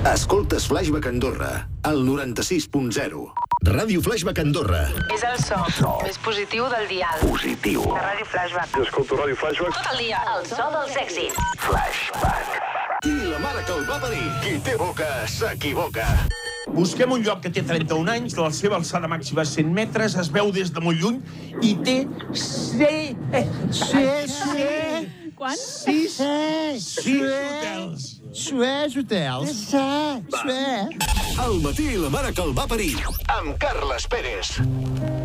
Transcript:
Escoltes Flashback Andorra, al 96.0. Ràdio Flashback Andorra. És el so més positiu del dial. Positiu. De Ràdio Flashback. Jo escolto Ràdio Flashback. Tot el dia. El so dels èxits. Flashback. I la mare que el va parir. Qui té boca, s'equivoca. Busquem un lloc que té 31 anys, la seva alçada màxima 100 metres, es veu des de molt lluny i té... Quan? 6 hotels. Hotels. Al matí la mare que el va parir. Amb Carles Pérez.